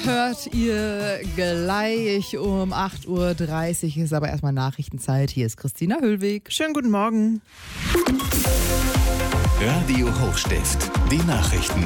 hört ihr gleich um 8.30 Uhr. Ist aber erstmal Nachrichtenzeit. Hier ist Christina Höllweg. Schönen guten Morgen. Radio Hochstift, die Nachrichten.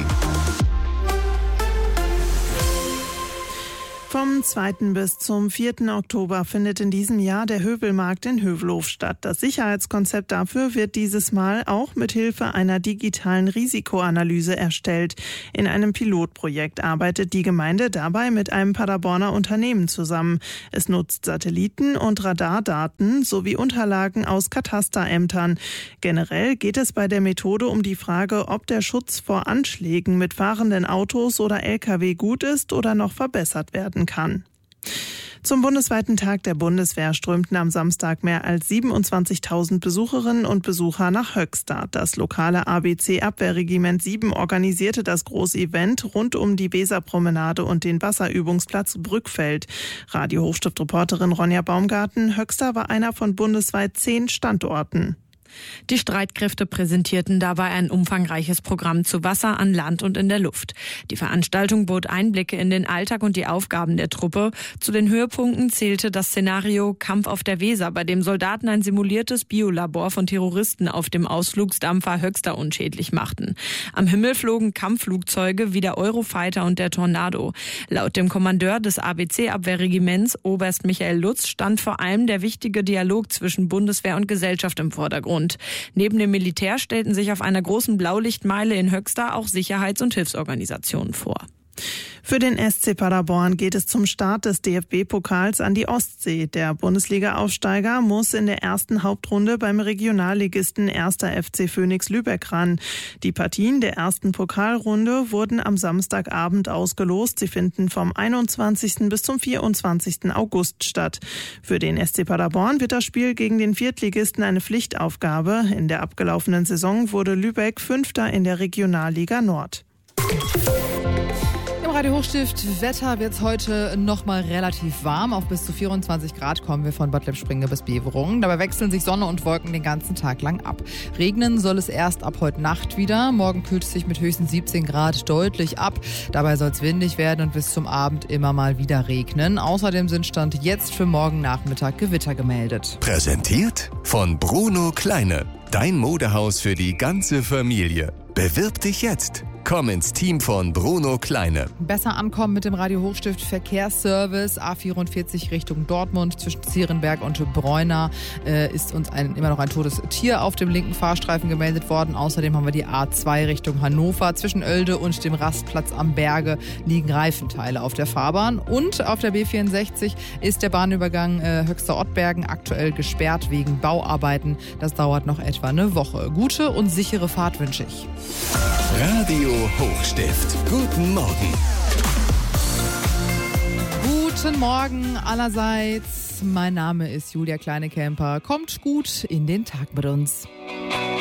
Vom 2. bis zum 4. Oktober findet in diesem Jahr der Hövelmarkt in Hövelhof statt. Das Sicherheitskonzept dafür wird dieses Mal auch mit Hilfe einer digitalen Risikoanalyse erstellt. In einem Pilotprojekt arbeitet die Gemeinde dabei mit einem Paderborner Unternehmen zusammen. Es nutzt Satelliten- und Radardaten sowie Unterlagen aus Katasterämtern. Generell geht es bei der Methode um die Frage, ob der Schutz vor Anschlägen mit fahrenden Autos oder Lkw gut ist oder noch verbessert werden kann. Zum bundesweiten Tag der Bundeswehr strömten am Samstag mehr als 27.000 Besucherinnen und Besucher nach Höxter. Das lokale ABC-Abwehrregiment 7 organisierte das Großevent rund um die Weserpromenade und den Wasserübungsplatz Brückfeld. Radio Hochstift-Reporterin Ronja Baumgarten: Höxter war einer von bundesweit 10 Standorten. Die Streitkräfte präsentierten dabei ein umfangreiches Programm zu Wasser, an Land und in der Luft. Die Veranstaltung bot Einblicke in den Alltag und die Aufgaben der Truppe. Zu den Höhepunkten zählte das Szenario Kampf auf der Weser, bei dem Soldaten ein simuliertes Biolabor von Terroristen auf dem Ausflugsdampfer Höxter unschädlich machten. Am Himmel flogen Kampfflugzeuge wie der Eurofighter und der Tornado. Laut dem Kommandeur des ABC-Abwehrregiments, Oberst Michael Lutz, stand vor allem der wichtige Dialog zwischen Bundeswehr und Gesellschaft im Vordergrund. Neben dem Militär stellten sich auf einer großen Blaulichtmeile in Höxter auch Sicherheits- und Hilfsorganisationen vor. Für den SC Paderborn geht es zum Start des DFB-Pokals an die Ostsee. Der Bundesliga-Aufsteiger muss in der ersten Hauptrunde beim Regionalligisten 1. FC Phönix Lübeck ran. Die Partien der ersten Pokalrunde wurden am Samstagabend ausgelost. Sie finden vom 21. bis zum 24. August statt. Für den SC Paderborn wird das Spiel gegen den Viertligisten eine Pflichtaufgabe. In der abgelaufenen Saison wurde Lübeck Fünfter in der Regionalliga Nord. Im Radio Hochstift Wetter wird es heute nochmal relativ warm. Auf bis zu 24 Grad kommen wir von Bad Lippspringe bis Beverungen. Dabei wechseln sich Sonne und Wolken den ganzen Tag lang ab. Regnen soll es erst ab heute Nacht wieder. Morgen kühlt es sich mit höchstens 17 Grad deutlich ab. Dabei soll es windig werden und bis zum Abend immer mal wieder regnen. Außerdem sind Stand jetzt für morgen Nachmittag Gewitter gemeldet. Präsentiert von Bruno Kleine. Dein Modehaus für die ganze Familie. Bewirb dich jetzt. Komm ins Team von Bruno Kleine. Besser ankommen mit dem Radio Hochstift Verkehrsservice. A44 Richtung Dortmund zwischen Zierenberg und Bräuna ist uns immer noch ein totes Tier auf dem linken Fahrstreifen gemeldet worden. Außerdem haben wir die A2 Richtung Hannover. Zwischen Oelde und dem Rastplatz am Berge liegen Reifenteile auf der Fahrbahn. Und auf der B64 ist der Bahnübergang Höxter-Ottbergen aktuell gesperrt wegen Bauarbeiten. Das dauert noch etwa eine Woche. Gute und sichere Fahrt wünsche ich. Radio Hochstift. Guten Morgen. Guten Morgen allerseits. Mein Name ist Julia Kleinekemper. Kommt gut in den Tag mit uns.